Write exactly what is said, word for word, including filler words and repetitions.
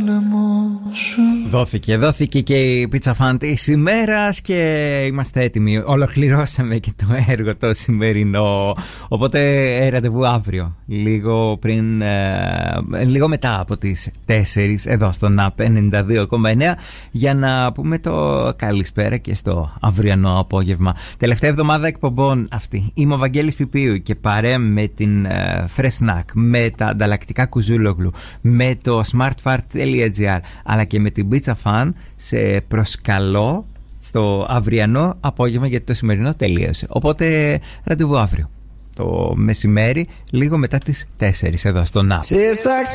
Δόθηκε, δόθηκε και η πίτσα φαν της ημέρας και είμαστε έτοιμοι. Ολοκληρώσαμε και το έργο το σημερινό. Οπότε ραντεβού αύριο, λίγο πριν, ε, λίγο μετά από τις τέσσερις εδώ στον ΑΠ ενενήντα δύο κόμμα εννέα για να πούμε το καλησπέρα και στο αυριανό απόγευμα. Τελευταία εβδομάδα εκπομπών αυτή. Είμαι ο Βαγγέλης Πιπίου και παρέα με την ε, Fresh Snack, με τα ανταλλακτικά Κουζούλογλου, με το smartfart τελεία gr αλλά και με την Pizza Fan σε προσκαλώ στο αυριανό απόγευμα γιατί το σημερινό τελείωσε. Οπότε ραντεβού αύριο το μεσημέρι λίγο μετά τις τέσσερις εδώ στον ΑΠ.